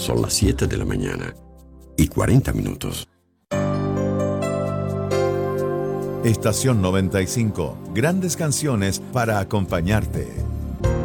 Son las 7 de la mañana y 40 minutos. Estación 95. Grandes canciones para acompañarte.